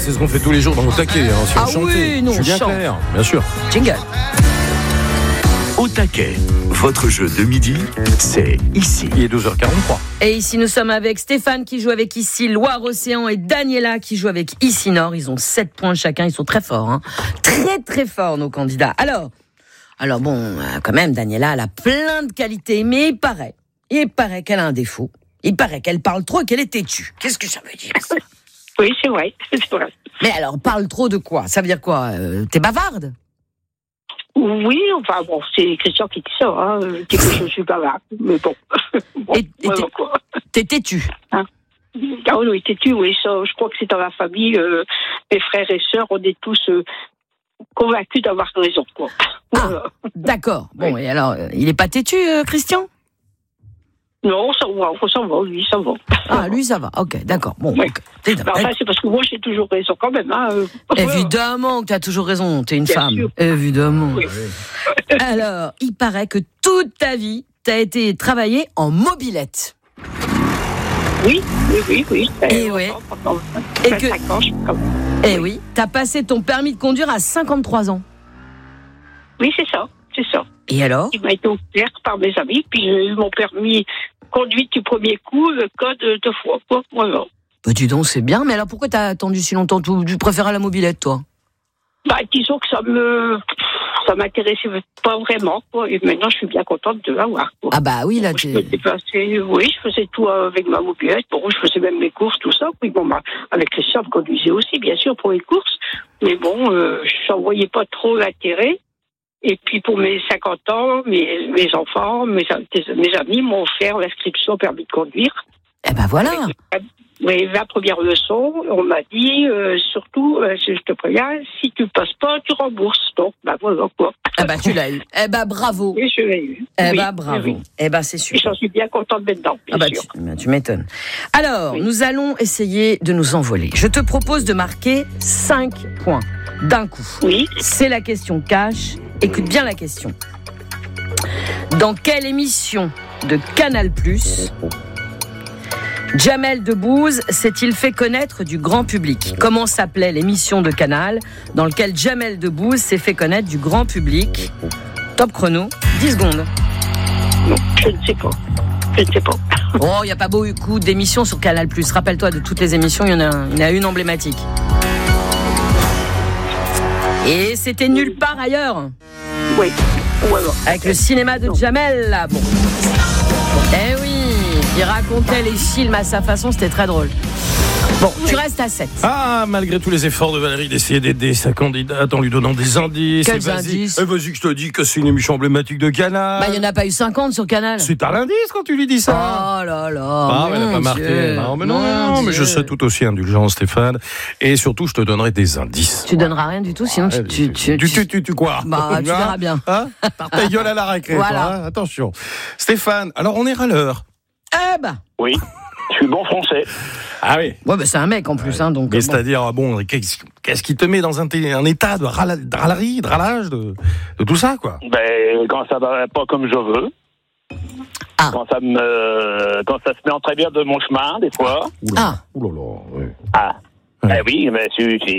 c'est ce qu'on fait tous les jours dans Au Taquet. Si on chantait. Oui, nous, je suis bien clair, bien sûr. Jingle. Au Taquet, votre jeu de midi, c'est ici. Il est 12h43. Et ici, nous sommes avec Stéphane qui joue avec ici Loire-Océan et Daniela qui joue avec ici Nord. Ils ont 7 points chacun, ils sont très forts. Hein. Très très forts nos candidats. Alors bon, quand même, Daniela, elle a plein de qualités, mais il paraît qu'elle a un défaut. Il paraît qu'elle parle trop et qu'elle est têtue. Qu'est-ce que ça veut dire ça? Oui, c'est vrai. Mais alors, parle trop de quoi? Ça veut dire quoi? T'es bavarde? Oui, enfin bon, c'est Christian qui dit ça, hein. Quelque chose, je suis pas là, mais bon. Et t'es têtu. Hein? Ah oui, têtu, oui, ça, je crois que c'est dans la famille, mes frères et sœurs, on est tous convaincus d'avoir raison, quoi. Ah, d'accord. Bon, et alors, il est pas têtu, Christian? Non, ça va, lui, ça va. Ah, lui, ça va, ok, d'accord. Bon, ouais. Okay. Enfin, c'est parce que moi, j'ai toujours raison quand même. Hein. Évidemment que tu as toujours raison, tu es une Bien femme. Sûr. Évidemment. Oui. Alors, il paraît que toute ta vie, tu as été travaillée en mobilette. Oui. Et oui. Et que... 5 ans, et oui, tu as passé ton permis de conduire à 53 ans. Oui, c'est ça. Et alors? Il m'a été offert par mes amis, puis j'ai eu mon permis conduite du premier coup, le code 2 fois. Voilà. Bah dis donc, c'est bien, mais alors pourquoi t'as attendu si longtemps? Tu préférais la mobilette, toi? Bah, disons que ça m'intéressait pas vraiment, quoi. Et maintenant, je suis bien contente de l'avoir, quoi. Ah bah oui, là, je me déplaçais, oui, je faisais tout avec ma mobilette. Bon, je faisais même mes courses, tout ça. Puis bon, avec Christian, je conduisais aussi, bien sûr, pour les courses. Mais bon, je n'en voyais pas trop l'intérêt. Et puis pour mes 50 ans, mes enfants, mes amis m'ont offert l'inscription au permis de conduire. Eh ben voilà. Oui, la première leçon, on m'a dit, surtout, je te préviens, si tu passes pas, tu rembourses. Donc, voilà quoi. Eh ben tu l'as eu. Eh ben bravo. Oui, je l'ai eu. Eh ben bravo. Oui. Eh ben c'est super. Et j'en suis bien contente maintenant, bien sûr. Tu m'étonnes. Alors, nous allons essayer de nous envoler. Je te propose de marquer 5 points d'un coup. Oui. C'est la question cash. Écoute bien la question. Dans quelle émission de Canal+, Jamel Debbouze s'est-il fait connaître du grand public? Comment s'appelait l'émission de Canal dans laquelle Jamel Debbouze s'est fait connaître du grand public? Top chrono, 10 secondes. Non, je ne sais pas. Oh, il n'y a pas beaucoup d'émissions sur Canal+. Rappelle-toi, de toutes les émissions, il y en a une emblématique. Et c'était nulle part ailleurs. Oui. Avec le cinéma de Jamel, là. Bon. Eh oui, il racontait les films à sa façon, c'était très drôle. Bon, tu restes à 7. Ah, malgré tous les efforts de Valérie d'essayer d'aider sa candidate en lui donnant des indices. Quels indices? Vas-y que je te dis que c'est une émission emblématique de Canal. Bah, il n'y en a pas eu 50 sur Canal. C'est un indice quand tu lui dis ça. Oh là là. Ah, mais elle n'a pas marqué. Non, mais je serai tout aussi indulgent, Stéphane. Et surtout, je te donnerai des indices. Tu donneras rien du tout, sinon tu quoi? Bah, tu verras bien. Hein? Par ta gueule à la récré, voilà. toi, hein? Attention. Stéphane, alors on est râleur. Eh ben. Oui, je suis bon français. Ah oui. Ouais, bah c'est un mec en plus, hein, donc. Mais c'est-à-dire, qu'est-ce qui te met dans un état de râlerie, de râlage, de tout ça, quoi? Ben, quand ça va pas comme je veux. Ah. Quand ça se met en travers de mon chemin, des fois. Ouh là là, oui. Ah. Ouais. Ben oui, mais